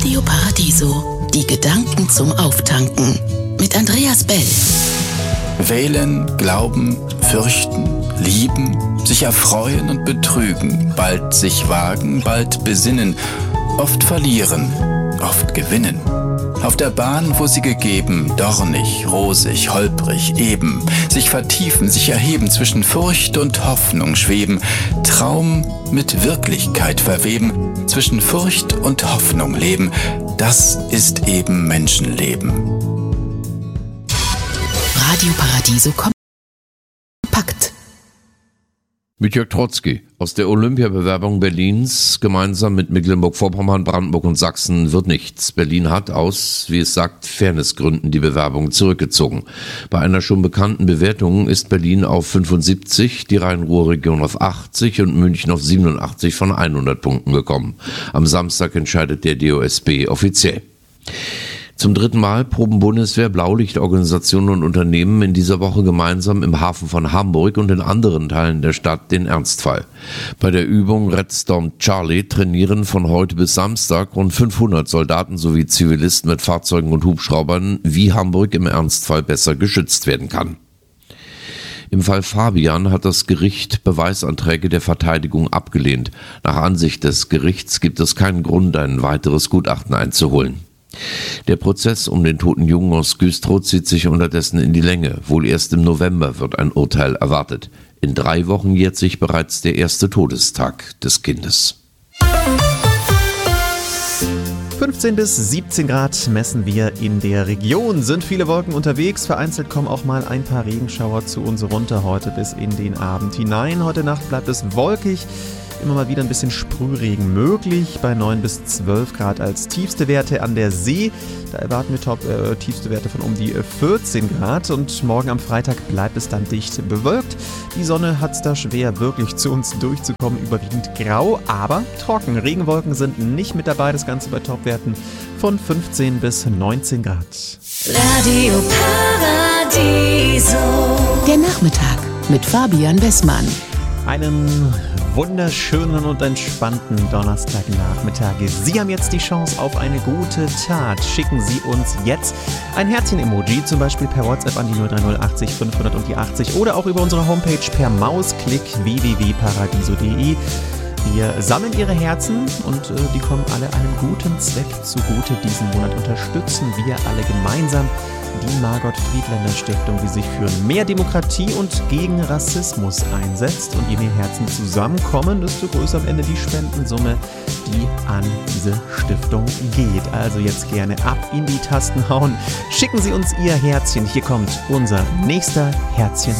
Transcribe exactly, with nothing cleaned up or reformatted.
Radio Paradiso, die Gedanken zum Auftanken mit Andreas Bell. Wählen, glauben, fürchten, lieben, sich erfreuen und betrügen, bald sich wagen, bald besinnen, oft verlieren, oft gewinnen. Auf der Bahn, wo sie gegeben, dornig, rosig, holprig, eben, sich vertiefen, sich erheben, zwischen Furcht und Hoffnung schweben, Traum mit Wirklichkeit verweben, zwischen Furcht und Hoffnung leben, das ist eben Menschenleben. Radio Paradiso kompakt. Mit Jörg Trotzki aus der Olympiabewerbung Berlins gemeinsam mit Mecklenburg-Vorpommern, Brandenburg und Sachsen wird nichts. Berlin hat aus, wie es sagt, Fairnessgründen die Bewerbung zurückgezogen. Bei einer schon bekannten Bewertung ist Berlin auf fünfundsiebzig, die Rhein-Ruhr-Region auf achtzig und München auf siebenundachtzig von hundert Punkten gekommen. Am Samstag entscheidet der D O S B offiziell. Zum dritten Mal proben Bundeswehr, Blaulichtorganisationen und Unternehmen in dieser Woche gemeinsam im Hafen von Hamburg und in anderen Teilen der Stadt den Ernstfall. Bei der Übung Red Storm Charlie trainieren von heute bis Samstag rund fünfhundert Soldaten sowie Zivilisten mit Fahrzeugen und Hubschraubern, wie Hamburg im Ernstfall besser geschützt werden kann. Im Fall Fabian hat das Gericht Beweisanträge der Verteidigung abgelehnt. Nach Ansicht des Gerichts gibt es keinen Grund, ein weiteres Gutachten einzuholen. Der Prozess um den toten Jungen aus Güstrow zieht sich unterdessen in die Länge. Wohl erst im November wird ein Urteil erwartet. In drei Wochen jährt sich bereits der erste Todestag des Kindes. fünfzehn bis siebzehn Grad messen wir in der Region. Sind viele Wolken unterwegs. Vereinzelt kommen auch mal ein paar Regenschauer zu uns runter heute bis in den Abend hinein. Heute Nacht bleibt es wolkig. Immer mal wieder ein bisschen Sprühregen möglich, bei neun bis zwölf Grad als tiefste Werte an der See. Da erwarten wir top, äh, tiefste Werte von um die vierzehn Grad und morgen am Freitag bleibt es dann dicht bewölkt. Die Sonne hat es da schwer, wirklich zu uns durchzukommen, überwiegend grau, aber trocken. Regenwolken sind nicht mit dabei, das Ganze bei Topwerten von fünfzehn bis neunzehn Grad. Radio Paradiso. Der Nachmittag mit Fabian Bessmann. Einen wunderschönen und entspannten Donnerstagnachmittag. Sie haben jetzt die Chance auf eine gute Tat. Schicken Sie uns jetzt ein Herzchen-Emoji, zum Beispiel per WhatsApp an die null drei null achtzig fünfhundert und die achtzig oder auch über unsere Homepage per Mausklick w w w punkt paradiso punkt de. Wir sammeln Ihre Herzen und äh, die kommen alle einem guten Zweck zugute. Diesen Monat unterstützen wir alle gemeinsam die Margot-Friedländer-Stiftung, die sich für mehr Demokratie und gegen Rassismus einsetzt. Und je mehr Herzen zusammenkommen, desto größer am Ende die Spendensumme, die an diese Stiftung geht. Also jetzt gerne ab in die Tasten hauen. Schicken Sie uns Ihr Herzchen. Hier kommt unser nächster Herzchen-Emoji.